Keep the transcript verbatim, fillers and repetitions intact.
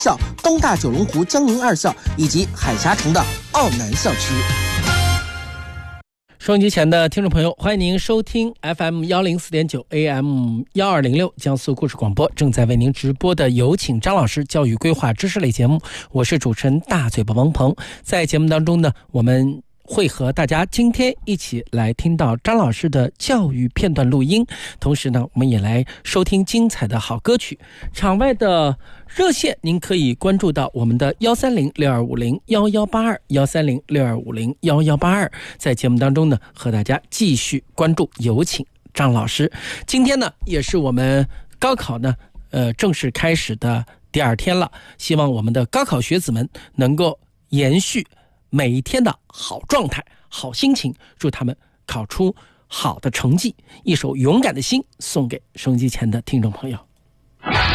校、东大九龙湖江宁二校以及海峡城的奥南校区。 收音机前的听众朋友，欢迎您收听 F M 一零四点九 A M 一二零六江苏故事广播，正在为您直播的有请张老师教育规划知识类节目，我是主持人大嘴巴王鹏。在节目当中呢，我们会和大家今天一起来听到张老师的教育片段录音，同时呢，我们也来收听精彩的好歌曲。场外的热线您可以关注到我们的幺三零六二五零幺幺八二幺三零六二五零幺幺八二，在节目当中呢，和大家继续关注。有请张老师。今天呢，也是我们高考呢，呃，正式开始的第二天了，希望我们的高考学子们能够延续每一天的好状态、好心情，祝他们考出好的成绩。一首勇敢的心送给收音机前的听众朋友。